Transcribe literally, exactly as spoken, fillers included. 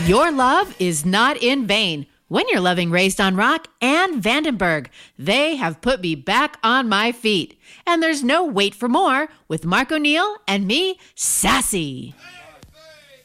Your love is not in vain. When you're loving Raised on Rock and Vandenberg, they have put me back on my feet. And there's no wait for more with Mark O'Neill and me, Sassy.